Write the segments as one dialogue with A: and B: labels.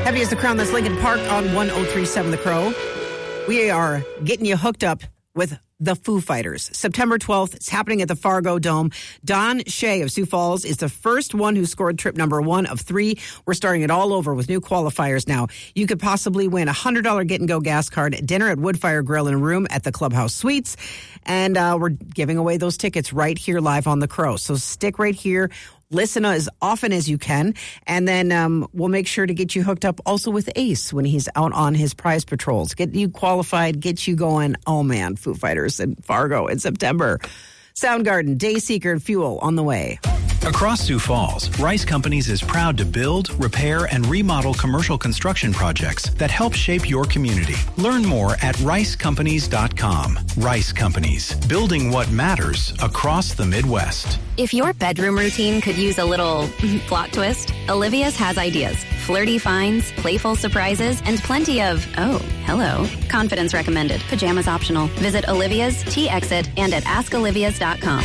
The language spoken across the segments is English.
A: Heavy as the Crown, that's Lincoln Park on 1037 The Crow. We are getting you hooked up with the Foo Fighters. September 12th, it's happening at the Fargo Dome. Don Shea of Sioux Falls is the first one who scored trip number 1 of 3. We're starting it all over with new qualifiers now. You could possibly win a $100 Get-and-Go gas card, dinner at Woodfire Grill and Room at the Clubhouse Suites. And we're giving away those tickets right here live on The Crow. So stick right here. Listen as often as you can, and then we'll make sure to get you hooked up also with Ace when he's out on his prize patrols. Get you qualified, get you going. Oh, man, Foo Fighters in Fargo in September. Soundgarden, Dayseeker, and Fuel on the way.
B: Across Sioux Falls, Rice Companies is proud to build, repair, and remodel commercial construction projects that help shape your community. Learn more at ricecompanies.com. Rice Companies, building what matters across the Midwest.
C: If your bedroom routine could use a little plot twist, Olivia's has ideas. Flirty finds, playful surprises, and plenty of, oh, hello. Confidence recommended. Pajamas optional. Visit Olivia's, T-Exit, and at askolivias.com.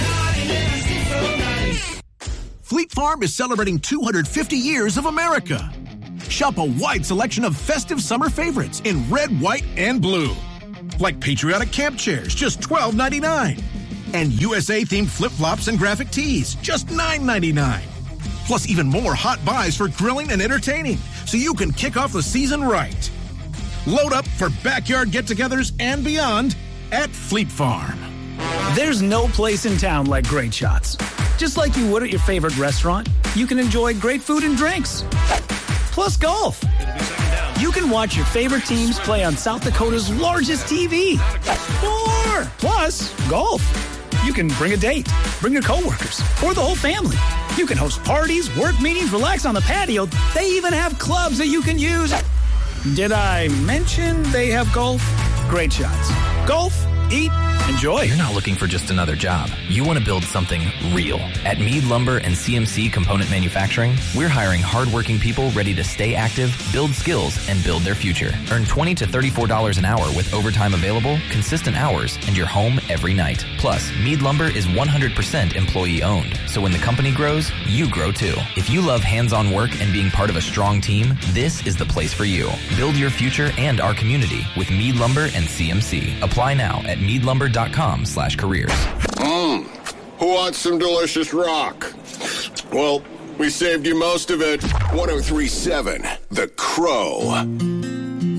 D: Fleet Farm is celebrating 250 years of America. Shop a wide selection of festive summer favorites in red, white, and blue. Like patriotic camp chairs, just $12.99. And USA-themed flip-flops and graphic tees, just $9.99. Plus even more hot buys for grilling and entertaining, so you can kick off the season right. Load up for backyard get-togethers and beyond at Fleet Farm.
E: There's no place in town like Great Shots. Just like you would at your favorite restaurant, you can enjoy great food and drinks. Plus golf. You can watch your favorite teams play on South Dakota's largest TV. More! Plus golf. You can bring a date, bring your coworkers, or the whole family. You can host parties, work meetings, relax on the patio. They even have clubs that you can use. Did I mention they have golf? Great Shots. Golf, eat, enjoy.
F: You're not looking for just another job. You want to build something real. At Mead Lumber and CMC Component Manufacturing, we're hiring hardworking people ready to stay active, build skills, and build their future. Earn $20 to $34 an hour with overtime available, consistent hours, and you're home every night. Plus, Mead Lumber is 100% employee-owned, so when the company grows, you grow too. If you love hands-on work and being part of a strong team, this is the place for you. Build your future and our community with Mead Lumber and CMC. Apply now at meadlumber.com/careers.
G: Who wants some delicious rock? Well, we saved you most of it. 1037 The Crow.